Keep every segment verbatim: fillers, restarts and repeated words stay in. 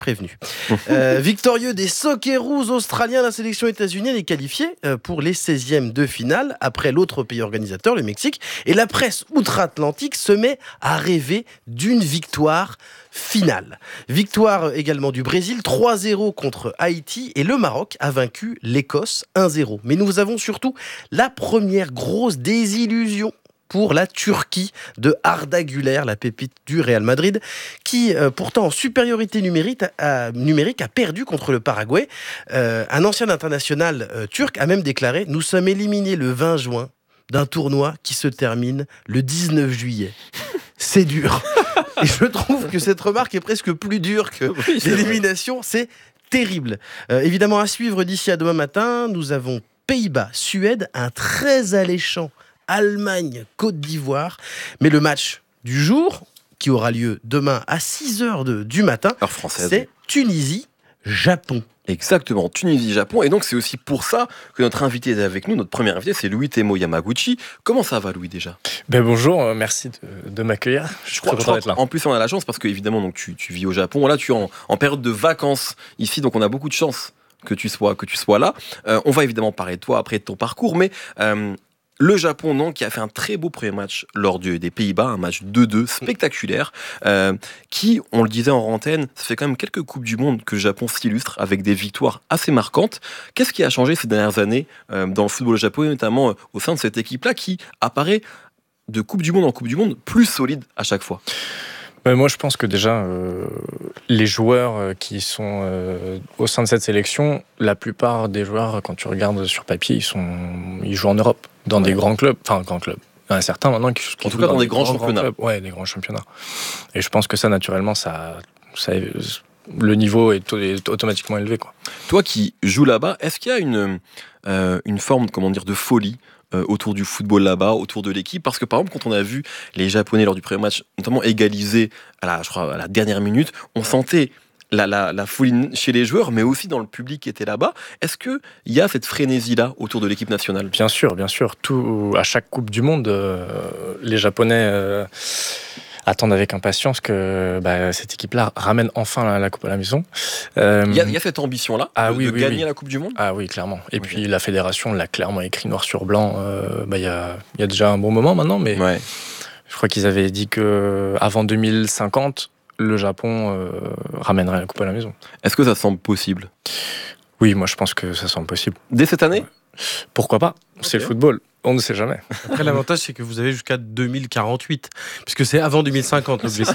prévenu. Euh, victorieux des Socceroos australiens, la sélection états-unienne est qualifiée pour les seizièmes de finale après l'autre pays organisateur, le Mexique. Et la presse outre-Atlantique se met à rêver d'une victoire finale. Victoire également du Brésil, trois zéro contre Haïti, et le Maroc a vaincu l'Écosse un zéro. Mais nous avons surtout la première grosse désillusion pour la Turquie de Arda Güler, la pépite du Real Madrid, qui euh, pourtant en supériorité numérique a, numérique a perdu contre le Paraguay. Euh, un ancien international euh, turc a même déclaré « Nous sommes éliminés le vingt juin d'un tournoi qui se termine le dix-neuf juillet. C'est dur. » Et je trouve que cette remarque est presque plus dure que oui, l'élimination. C'est terrible. Euh, évidemment, à suivre d'ici à demain matin, nous avons Pays-Bas, Suède, un très alléchant Allemagne, Côte d'Ivoire. Mais le match du jour, qui aura lieu demain à six heures de, du matin, heure française, c'est Tunisie-Japon. Exactement, Tunisie-Japon. Et donc, c'est aussi pour ça que notre invité est avec nous. Notre premier invité, c'est Louis Temo Yamaguchi. Comment ça va, Louis, déjà ? Ben bonjour, euh, merci de, de m'accueillir. Je suis très content d'être là. En plus, on a la chance parce que, évidemment, donc, tu, tu vis au Japon. Là, tu es en, en période de vacances ici. Donc, on a beaucoup de chance que tu sois, que tu sois là. Euh, on va évidemment parler de toi après de ton parcours. Mais... Euh, Le Japon, donc, qui a fait un très beau premier match lors du, des Pays-Bas, un match deux deux spectaculaire, euh, qui, on le disait en antenne, ça fait quand même quelques Coupes du Monde que le Japon s'illustre avec des victoires assez marquantes. Qu'est-ce qui a changé ces dernières années euh, dans le football japonais, notamment euh, au sein de cette équipe-là, qui apparaît de Coupe du Monde en Coupe du Monde plus solide à chaque fois ? Ben moi, je pense que déjà, euh, les joueurs qui sont euh, au sein de cette sélection, la plupart des joueurs, quand tu regardes sur papier, ils, sont, ils jouent en Europe, dans ouais. des grands clubs, enfin grands clubs. Il y en a certains maintenant qui, qui en tout cas dans, dans des, des grands, grands championnats. Grands ouais, des grands championnats. Et je pense que ça, naturellement, ça, ça le niveau est, est automatiquement élevé, quoi. Toi qui joues là-bas, est-ce qu'il y a une, euh, une forme, comment dire, de folie euh, autour du football là-bas, autour de l'équipe ? Parce que par exemple, quand on a vu les Japonais lors du premier match, notamment égaliser à la, je crois, à la dernière minute, on sentait La, la, la folie chez les joueurs, mais aussi dans le public qui était là-bas. Est-ce qu'il y a cette frénésie-là autour de l'équipe nationale ? Bien sûr, bien sûr. Tout, à chaque Coupe du Monde, euh, les Japonais euh, attendent avec impatience que bah, cette équipe-là ramène enfin la, la Coupe à la maison. Euh, il, y a, il y a cette ambition-là ah, de, oui, de oui, gagner oui. la Coupe du Monde ? Ah oui, clairement. Et okay. puis la fédération l'a clairement écrit noir sur blanc euh, bah, il, y a, il y a déjà un bon moment maintenant, mais ouais. je crois qu'ils avaient dit qu'avant deux mille cinquante, le Japon euh, ramènerait la Coupe à la maison. Est-ce que ça semble possible ? Oui, moi je pense que ça semble possible. Dès cette année ? Ouais. Pourquoi pas ? Okay. C'est le football, on ne sait jamais. Après, l'avantage, c'est que vous avez jusqu'à deux mille quarante-huit, puisque c'est avant deux mille cinquante l'objectif.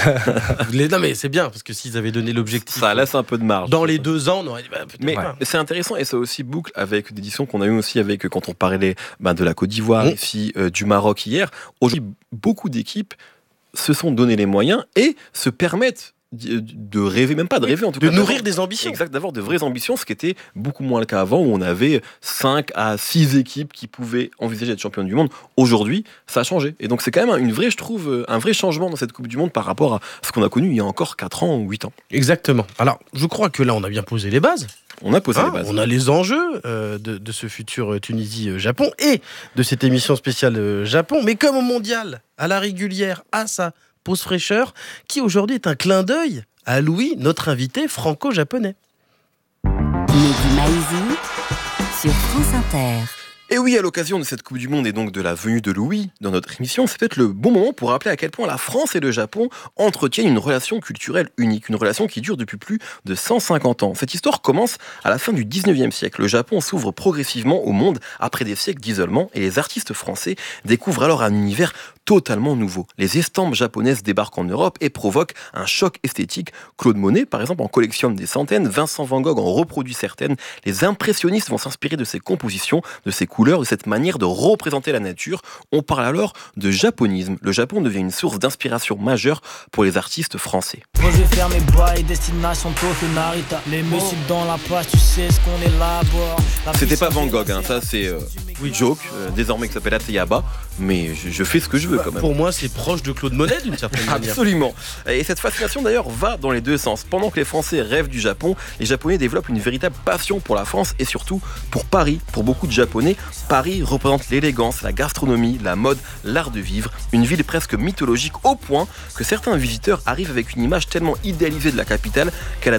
Non mais c'est bien, parce que s'ils avaient donné l'objectif... Ça laisse un peu de marge. Dans les deux ans, on aurait dit... Bah, mais pas. C'est intéressant, et ça aussi boucle avec des éditions qu'on a eues aussi avec, quand on parlait bah, de la Côte d'Ivoire, mmh. ici, euh, du Maroc hier. Aujourd'hui, beaucoup d'équipes se sont donné les moyens et se permettent de rêver, même pas de rêver en tout de cas. De nourrir des ambitions. Exact, d'avoir de vraies ambitions, ce qui était beaucoup moins le cas avant, où on avait cinq à six équipes qui pouvaient envisager d'être championnes du monde. Aujourd'hui, ça a changé. Et donc c'est quand même une vraie, je trouve, un vrai changement dans cette Coupe du Monde par rapport à ce qu'on a connu il y a encore quatre ans ou huit ans. Exactement. Alors, je crois que là, on a bien posé les bases. On a posé hein, les bases. On a les enjeux euh, de, de ce futur Tunisie-Japon et de cette émission spéciale euh, Japon. Mais comme au mondial, à la régulière, à sa pause fraîcheur, qui aujourd'hui est un clin d'œil à Louis, notre invité franco-japonais. Mehdi Maizi sur France Inter. Et oui, à l'occasion de cette Coupe du Monde et donc de la venue de Louis dans notre émission, c'est peut-être le bon moment pour rappeler à quel point la France et le Japon entretiennent une relation culturelle unique, une relation qui dure depuis plus de cent cinquante ans. Cette histoire commence à la fin du dix-neuvième siècle. Le Japon s'ouvre progressivement au monde après des siècles d'isolement et les artistes français découvrent alors un univers totalement nouveau. Les estampes japonaises débarquent en Europe et provoquent un choc esthétique. Claude Monet, par exemple, en collectionne des centaines, Vincent Van Gogh en reproduit certaines. Les impressionnistes vont s'inspirer de ses compositions, de ses couleurs, de cette manière de représenter la nature. On parle alors de japonisme. Le Japon devient une source d'inspiration majeure pour les artistes français. Moi je vais faire mes bails, destination Tokyo Narita. Les musiques dans la page, tu sais ce qu'on élabore. C'était pas Van Gogh, hein, ça c'est euh, oui, Joke, euh, désormais qui s'appelle Ateyaba, mais je, je fais ce que je veux quand même. Pour moi, c'est proche de Claude Monet d'une certaine manière. Absolument. Et cette fascination d'ailleurs va dans les deux sens. Pendant que les Français rêvent du Japon, les Japonais développent une véritable passion pour la France et surtout pour Paris. Pour beaucoup de Japonais, Paris représente l'élégance, la gastronomie, la mode, l'art de vivre. Une ville presque mythologique au point que certains visiteurs arrivent avec une image tellement idéalisée de la capitale qu'elle a